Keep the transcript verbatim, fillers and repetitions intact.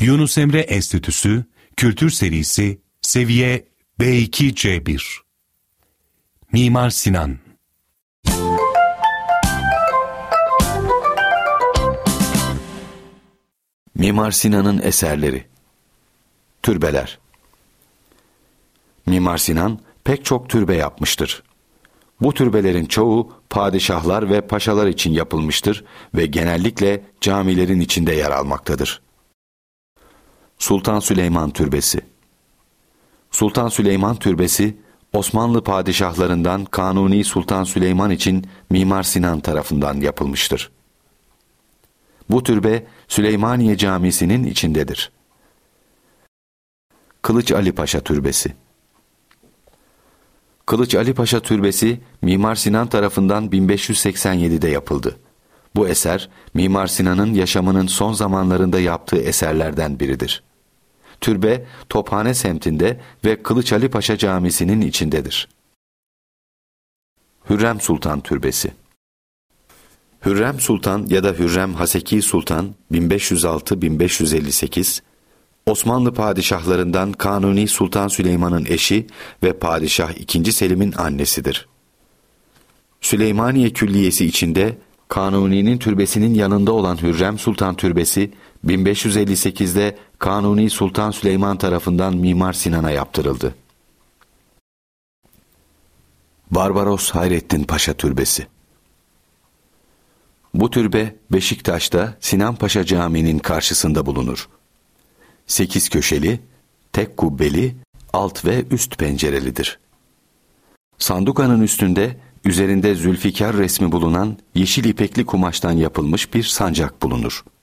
Yunus Emre Enstitüsü Kültür Serisi Seviye B iki C bir. Mimar Sinan. Mimar Sinan'ın eserleri. Türbeler. Mimar Sinan pek çok türbe yapmıştır. Bu türbelerin çoğu padişahlar ve paşalar için yapılmıştır ve genellikle camilerin içinde yer almaktadır. Sultan Süleyman Türbesi. Sultan Süleyman Türbesi, Osmanlı padişahlarından Kanuni Sultan Süleyman için Mimar Sinan tarafından yapılmıştır. Bu türbe Süleymaniye Camisi'nin içindedir. Kılıç Ali Paşa Türbesi. Kılıç Ali Paşa Türbesi Mimar Sinan tarafından bin beş yüz seksen yedide yapıldı. Bu eser Mimar Sinan'ın yaşamının son zamanlarında yaptığı eserlerden biridir. Türbe Tophane semtinde ve Kılıç Ali Paşa Camisi'nin içindedir. Hürrem Sultan Türbesi. Hürrem Sultan ya da Hürrem Haseki Sultan bin beş yüz altı - bin beş yüz elli sekiz, Osmanlı padişahlarından Kanuni Sultan Süleyman'ın eşi ve Padişah ikinci. Selim'in annesidir. Süleymaniye Külliyesi içinde Kanuni'nin türbesinin yanında olan Hürrem Sultan Türbesi bin beş yüz elli sekizde Kanuni Sultan Süleyman tarafından Mimar Sinan'a yaptırıldı. Barbaros Hayrettin Paşa Türbesi. Bu türbe Beşiktaş'ta Sinan Paşa Camii'nin karşısında bulunur. Sekiz köşeli, tek kubbeli, alt ve üst pencerelidir. Sandukanın üstünde, üzerinde Zülfikar resmi bulunan yeşil ipekli kumaştan yapılmış bir sancak bulunur.